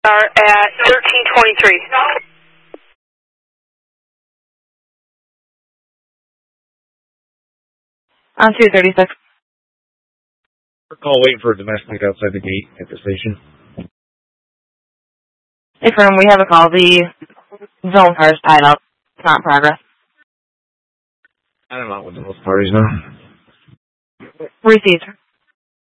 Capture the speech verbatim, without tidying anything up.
are at thirteen twenty-three. On two thirty-six. Call waiting for a domestic outside the gate at the station. Hey, firm, we have a call. The zone car is tied up. It's not in progress. I don't know what the most parties now. Received.